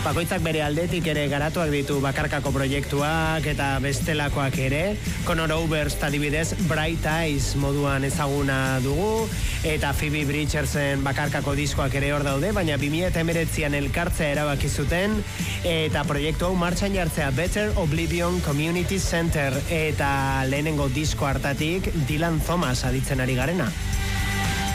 Bakoitzak bere aldetik ere garatuak ditu bakarkako proiektuak eta bestelakoak ere. Conor Oberst adibidez Bright Eyes moduan ezaguna dugu, eta Phoebe Bridgersen bakarkako diskoak ere hor daude, baina 2019an elkartzea erabaki zuten eta proiektu hau martxan jartzea Better Oblivion Community Center, eta lehenengo disko hartatik Dylan Thomas aditzen ari garena.